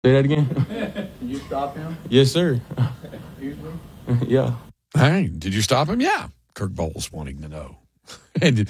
Say that again? Did you stop him? Yes, sir. Usually? Yeah. Hey, did you stop him? Yeah. Kirk Bowles wanting to know. And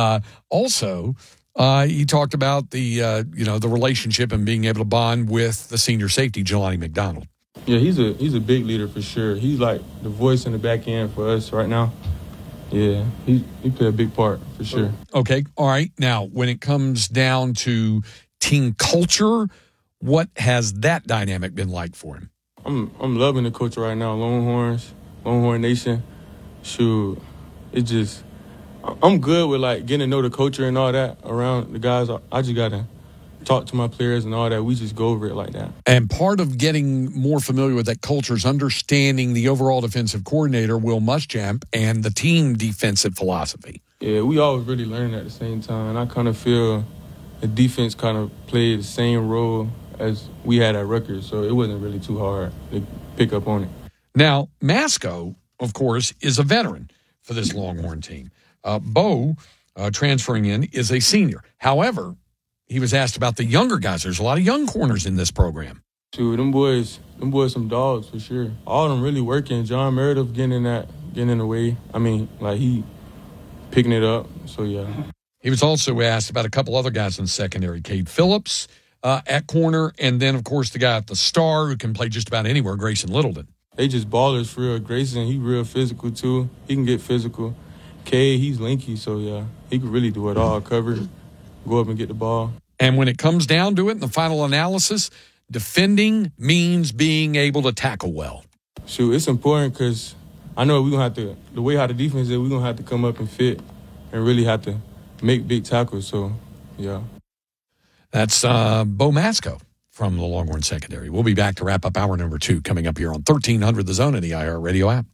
also, he talked about the relationship and being able to bond with the senior safety, Jelani McDonald. Yeah, he's a big leader for sure. He's like the voice in the back end for us right now. Yeah, he played a big part for sure. Okay, all right. Now, when it comes down to team culture, what has that dynamic been like for him? I'm loving the culture right now. Longhorn Nation. Shoot, it's just I'm good with like getting to know the culture and all that around the guys. I just gotta talk to my players and all that. We just go over it like that. And part of getting more familiar with that culture is understanding the overall defensive coordinator, Will Muschamp, and the team defensive philosophy. Yeah, we always really learn at the same time. I kind of feel the defense kind of played the same role as we had at Rutgers, so it wasn't really too hard to pick up on it. Now, Masco, of course, is a veteran for this Longhorn team. Bo, transferring in, is a senior. However, he was asked about the younger guys. There's a lot of young corners in this program. Shoot, them boys some dogs for sure. All of them really working. John Meredith getting in the way. I mean, like he picking it up, so yeah. He was also asked about a couple other guys in the secondary. Cade Phillips at corner, and then, of course, the guy at the star who can play just about anywhere, Grayson Littleton. They just ballers for real. Grayson, he real physical too. He can get physical. Cade, he's lanky, so yeah, he can really do it all. Cover, go up and get the ball. And when it comes down to it in the final analysis, defending means being able to tackle well. Shoot, it's important because I know we're going to have to, the way how the defense is, we're going to have to come up and fit and really have to make big tackles. So, yeah. That's Bo Masco from the Longhorn secondary. We'll be back to wrap up hour number 2 coming up here on 1300 The Zone and the iHeartRadio app.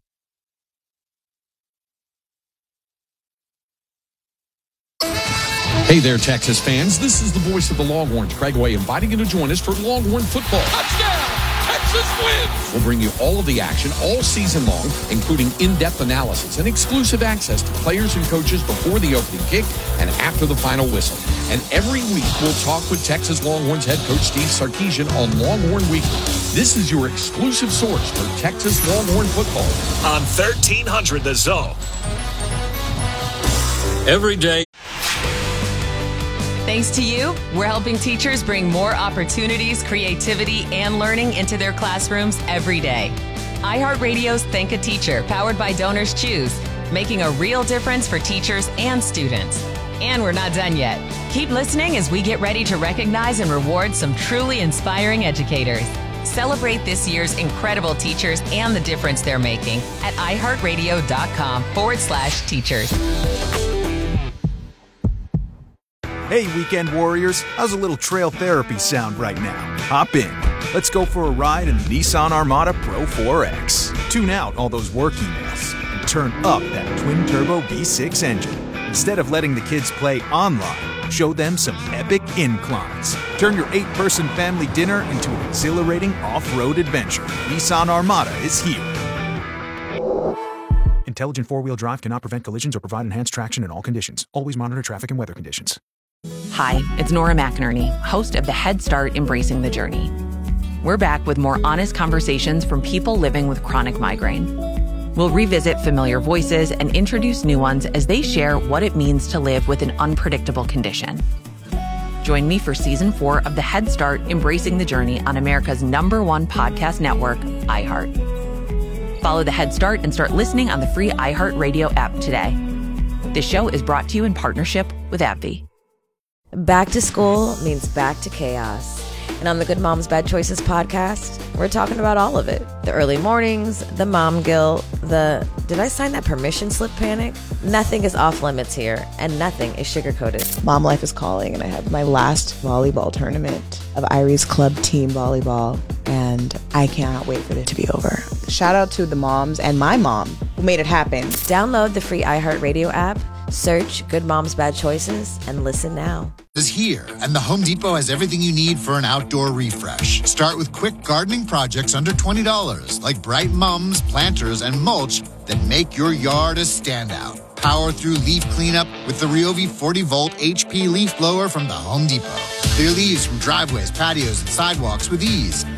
Hey there, Texas fans. This is the voice of the Longhorns, Craig Way, inviting you to join us for Longhorn football. Touchdown! Texas wins! We'll bring you all of the action all season long, including in-depth analysis and exclusive access to players and coaches before the opening kick and after the final whistle. And every week, we'll talk with Texas Longhorns head coach Steve Sarkisian on Longhorn Weekly. This is your exclusive source for Texas Longhorn football. On 1300 The Zone. Every day. Thanks to you, we're helping teachers bring more opportunities, creativity, and learning into their classrooms every day. iHeartRadio's Thank a Teacher, powered by Donors Choose, making a real difference for teachers and students. And we're not done yet. Keep listening as we get ready to recognize and reward some truly inspiring educators. Celebrate this year's incredible teachers and the difference they're making at iHeartRadio.com/teachers. Hey, weekend warriors, how's a little trail therapy sound right now? Hop in. Let's go for a ride in the Nissan Armada Pro 4X. Tune out all those work emails and turn up that twin-turbo V6 engine. Instead of letting the kids play online, show them some epic inclines. Turn your 8-person family dinner into an exhilarating off-road adventure. Nissan Armada is here. Intelligent four-wheel drive cannot prevent collisions or provide enhanced traction in all conditions. Always monitor traffic and weather conditions. Hi, it's Nora McInerney, host of the Head Start Embracing the Journey. We're back with more honest conversations from people living with chronic migraine. We'll revisit familiar voices and introduce new ones as they share what it means to live with an unpredictable condition. Join me for Season 4 of the Head Start Embracing the Journey on America's #1 podcast network, iHeart. Follow the Head Start and start listening on the free iHeartRadio app today. This show is brought to you in partnership with AbbVie. Back to school means back to chaos. And on the Good Moms Bad Choices podcast, we're talking about all of it. The early mornings, the mom guilt, the did I sign that permission slip panic? Nothing is off limits here, and nothing is sugar-coated. Mom life is calling, and I have my last volleyball tournament of Irie's Club Team Volleyball, and I cannot wait for it to be over. Shout out to the moms and my mom who made it happen. Download the free iHeartRadio app, search Good Moms Bad Choices, and listen now. Is here, and the Home Depot has everything you need for an outdoor refresh. Start with quick gardening projects under $20, like bright mums, planters, and mulch that make your yard a standout. Power through leaf cleanup with the Ryobi 40-volt HP leaf blower from the Home Depot. Clear leaves from driveways, patios, and sidewalks with ease.